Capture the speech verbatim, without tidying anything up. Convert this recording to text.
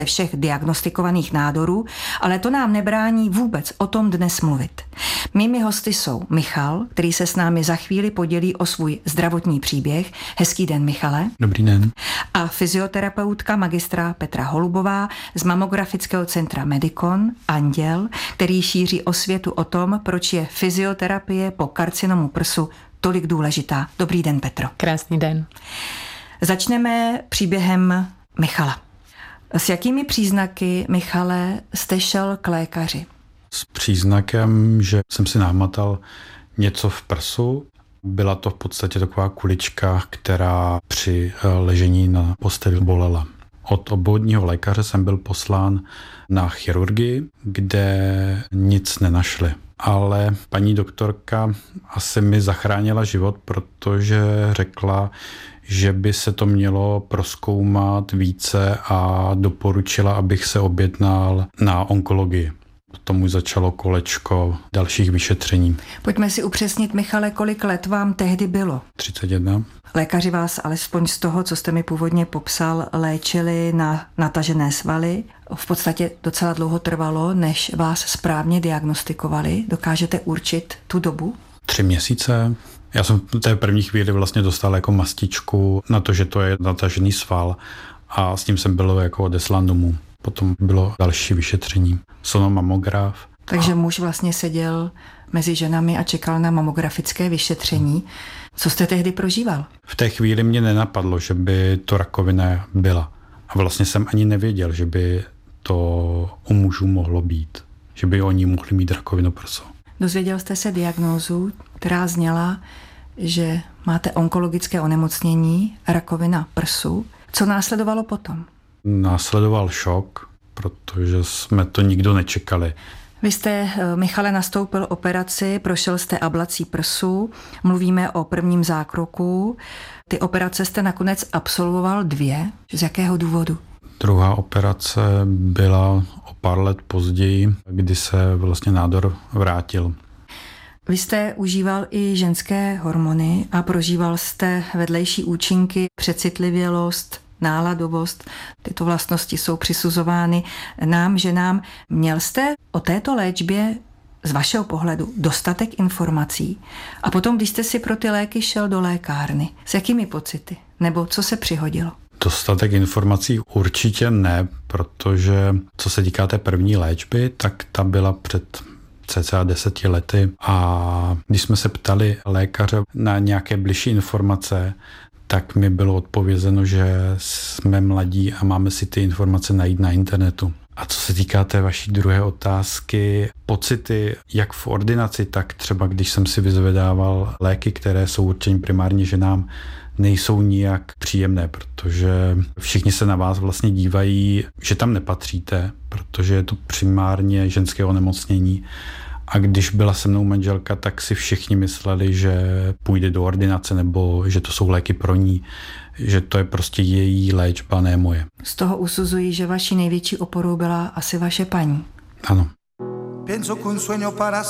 všech diagnostikovaných nádorů, ale to nám nebrání vůbec o tom dnes mluvit. Mými hosty jsou Michal, který se s námi za chvíli podělí o svůj zdravotní příběh. Hezký den, Michale. Dobrý den. A fyzioterapeutka magistra Petra Holubová z mamografického centra Medikon, Anděl, který šíří osvětu o tom, proč je fyzioterapie po karcinomu prsu tolik důležitá. Dobrý den, Petro. Krásný den. Začneme příběhem Michala. S jakými příznaky, Michale, jste šel k lékaři? S příznakem, že jsem si nahmatal něco v prsu. Byla to v podstatě taková kulička, která při ležení na posteli bolela. Od obvodního lékaře jsem byl poslán na chirurgii, kde nic nenašli. Ale paní doktorka asi mi zachránila život, protože řekla, že by se to mělo prozkoumat více a doporučila, abych se objednal na onkologii. Potom už začalo kolečko dalších vyšetření. Pojďme si upřesnit, Michale, kolik let vám tehdy bylo? třicet jedna. Lékaři vás alespoň z toho, co jste mi původně popsal, léčili na natažené svaly. V podstatě docela dlouho trvalo, než vás správně diagnostikovali. Dokážete určit tu dobu? Tři měsíce. Já jsem v té první chvíli vlastně dostal jako mastičku na to, že to je natažený sval a s tím jsem byl jako odeslán domů. Potom bylo další vyšetření. Sonomamograf. Takže muž vlastně seděl mezi ženami a čekal na mamografické vyšetření. Co jste tehdy prožíval? V té chvíli mě nenapadlo, že by to rakovina byla. A vlastně jsem ani nevěděl, že by to u mužů mohlo být. Že by oni mohli mít rakovinu prsu. Dozvěděl jste se diagnózu, která zněla, že máte onkologické onemocnění, rakovina prsu. Co následovalo potom? Následoval šok, protože jsme to nikdo nečekali. Vy jste, Michale, nastoupil operaci, prošel jste ablací prsu, mluvíme o prvním zákroku. Ty operace jste nakonec absolvoval dvě. Z jakého důvodu? Druhá operace byla o pár let později, kdy se vlastně nádor vrátil. Vy jste užíval i ženské hormony a prožíval jste vedlejší účinky, přecitlivělost, náladovost. Tyto vlastnosti jsou přisuzovány nám, ženám. Měl jste o této léčbě z vašeho pohledu dostatek informací? A potom, když jste si pro ty léky šel do lékárny, s jakými pocity? Nebo co se přihodilo? Dostatek informací určitě ne, protože co se týká té první léčby, tak ta byla před cca deseti lety a když jsme se ptali lékaře na nějaké bližší informace, tak mi bylo odpovězeno, že jsme mladí a máme si ty informace najít na internetu. A co se týká té vaší druhé otázky, pocity jak v ordinaci, tak třeba když jsem si vyzvedával léky, které jsou určeny primárně ženám, nejsou nijak příjemné, protože všichni se na vás vlastně dívají, že tam nepatříte, protože je to primárně ženské onemocnění. A když byla se mnou manželka, tak si všichni mysleli, že půjde do ordinace nebo že to jsou léky pro ní, že to je prostě její léčba, ne moje. Z toho usuzují, že vaší největší oporou byla asi vaše paní. Ano.